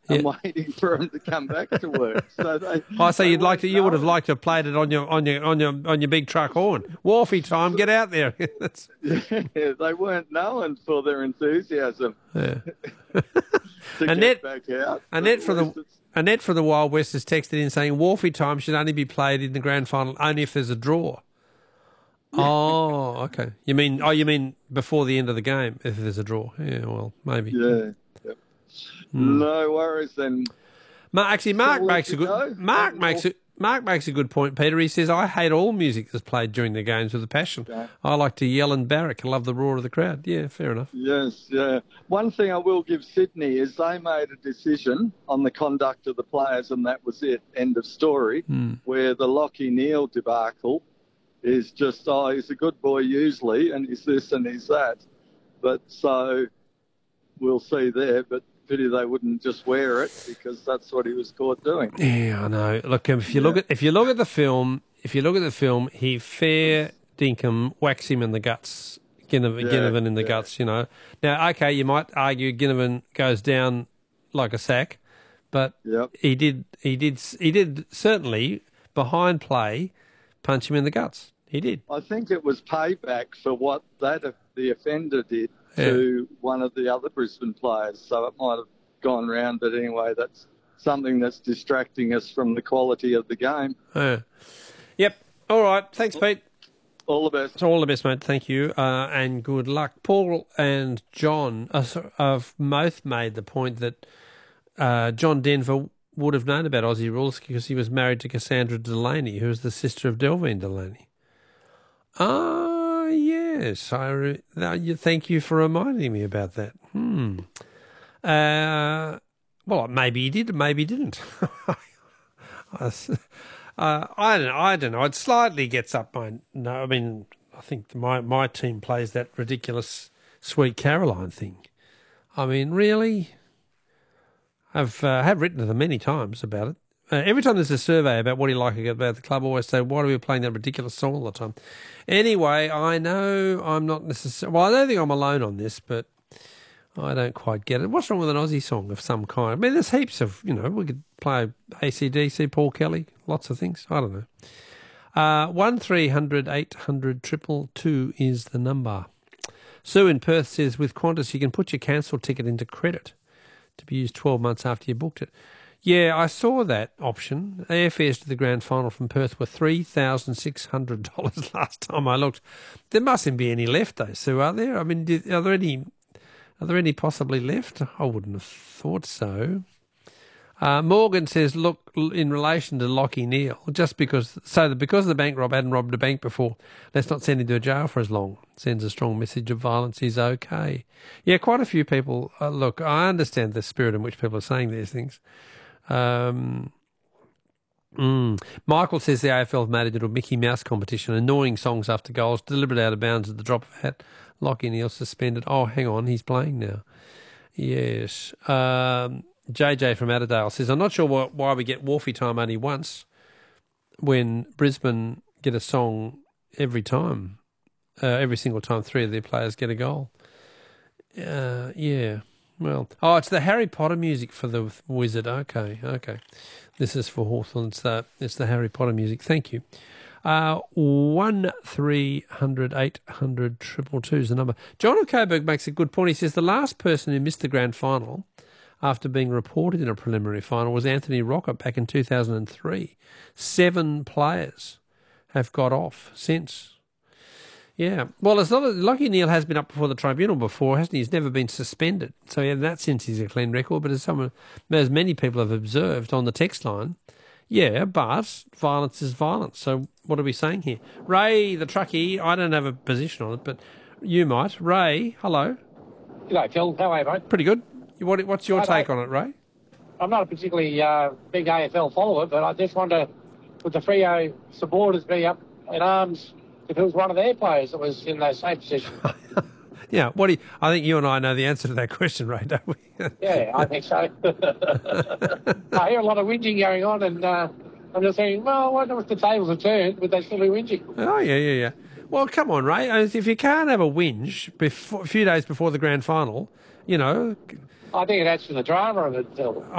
and waiting for them to come back to work. So so you would have liked to have played it on your big truck horn. Wharfie time, get out there. Yeah, they weren't known for their enthusiasm. Yeah. Get back out. Annette from the Wild West has texted in saying Wharfie time should only be played in the grand final only if there's a draw. Oh, okay. You mean before the end of the game if there's a draw? Yeah, well, maybe. Yeah. Yep. No worries then. Mark makes a good point, Peter. He says, I hate all music that's played during the games with a passion. Okay. I like to yell and barrack. I love the roar of the crowd. Yeah, fair enough. Yes, yeah. One thing I will give Sydney is they made a decision on the conduct of the players, and that was it, end of story, where the Lachie Neale debacle is just, he's a good boy usually, and he's this and he's that. But so we'll see there, but pity they wouldn't just wear it because that's what he was caught doing. Yeah, I know. Look, if you look at the film, he fair dinkum whacks him in the guts, Ginnivan in the guts. You know. Now, okay, you might argue Ginnivan goes down like a sack, but he did certainly behind play punch him in the guts. He did. I think it was payback for what the offender did to one of the other Brisbane players. So it might have gone round, but anyway, that's something that's distracting us from the quality of the game. Yep. All right. Thanks, Pete. All the best. All the best, mate. Thank you, and good luck. Paul and John have both made the point that John Denver would have known about Aussie rules because he was married to Cassandra Delaney, who was the sister of Delvine Delaney. Yes. Thank you for reminding me about that. Well, maybe he did, maybe he didn't. I don't know. It slightly gets up my... No, I mean, I think my team plays that ridiculous Sweet Caroline thing. I mean, really? I've written to them many times about it. Every time there's a survey about what do you like about the club, I always say, why are we playing that ridiculous song all the time? Anyway, I know I'm not necessarily... Well, I don't think I'm alone on this, but I don't quite get it. What's wrong with an Aussie song of some kind? I mean, there's heaps of, we could play AC/DC, Paul Kelly, lots of things. I don't know. 1300 800 222 is the number. Sue in Perth says, with Qantas, you can put your cancelled ticket into credit to be used 12 months after you booked it. Yeah, I saw that option. Airfares to the grand final from Perth were $3,600 last time I looked. There mustn't be any left, though, Sue, are there? I mean, are there any possibly left? I wouldn't have thought so. Morgan says, look, in relation to Lachie Neale, because the bank rob hadn't robbed a bank before, let's not send him to jail for as long. Sends a strong message of violence is okay. Yeah, quite a few people. Look, I understand the spirit in which people are saying these things. Michael says the AFL have made it into a Mickey Mouse competition, annoying songs after goals, deliberate out of bounds at the drop of a hat. Lachie Neale suspended. Oh, hang on, he's playing now. Yes. JJ from Adderdale says, I'm not sure why we get Wharfie time only once when Brisbane get a song every time, every single time three of their players get a goal. Yeah. Well, it's the Harry Potter music for the Wizard. Okay. This is for Hawthorn. It's the Harry Potter music. Thank you. 1300 800 222 is the number. John of Coburg makes a good point. He says the last person who missed the grand final after being reported in a preliminary final was Anthony Rocket back in 2003. 7 players have got off since. Yeah. Well, it's not Lachie Neale has been up before the tribunal before, hasn't he? He's never been suspended. So in that sense he's a clean record. But as many people have observed on the text line, yeah, but violence is violence. So what are we saying here? Ray, the truckie, I don't have a position on it, but you might. Ray, hello. G'day, Phil. How are you, mate? Pretty good. What's your take on it, Ray? I'm not a particularly big AFL follower, but I just wonder, would the Freo supporters be up in arms if it was one of their players that was in that same position? Yeah, I think you and I know the answer to that question, Ray, don't we? Yeah, I think so. I hear a lot of whinging going on, and I'm just thinking, well, I wonder if the tables have turned, would they still be whinging? Oh, yeah. Well, come on, Ray. If you can't have a whinge a few days before the grand final, I think it adds to the drama of it, Phil.